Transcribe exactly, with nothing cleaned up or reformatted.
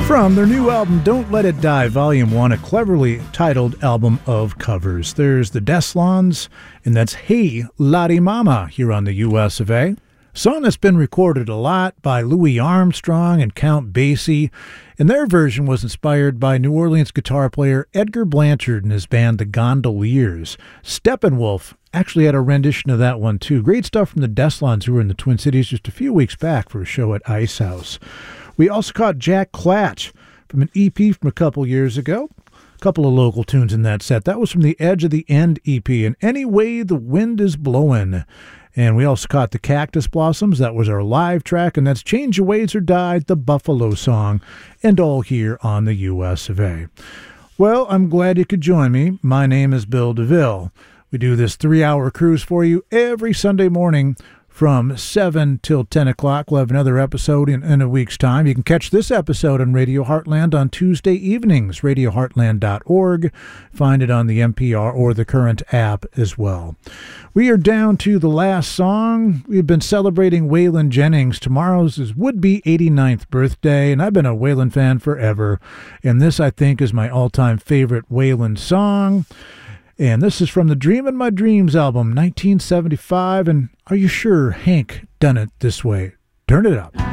From their new album, Don't Let It Die, Volume one, a cleverly titled album of covers. There's the Deslons, and that's Hey Lottie Mama here on the U S of A. Song that's been recorded a lot by Louis Armstrong and Count Basie, and their version was inspired by New Orleans guitar player Edgar Blanchard and his band The Gondoliers. Steppenwolf actually had a rendition of that one too. Great stuff from the Deslons, who were in the Twin Cities just a few weeks back for a show at Ice House. We also caught Jack Klatch from an E P from a couple years ago. A couple of local tunes in that set. That was from the Edge of the End E P, and Any Way the Wind is Blowin'. And we also caught the Cactus Blossoms. That was our live track, and that's Change Your Ways or Die, the Buffalo song, and all here on the U S of A. Well, I'm glad you could join me. My name is Bill DeVille. We do this three-hour cruise for you every Sunday morning from seven till ten o'clock. We'll have another episode in, in a week's time. You can catch this episode on Radio Heartland on Tuesday evenings, radio heartland dot org. Find it on the N P R or the Current app as well. We are down to the last song. We've been celebrating Waylon Jennings. Tomorrow's his would-be eighty-ninth birthday, and I've been a Waylon fan forever. And this, I think, is my all-time favorite Waylon song. And this is from the Dreamin' My Dreams album, nineteen seventy-five. And are you sure Hank done it this way? Turn it up.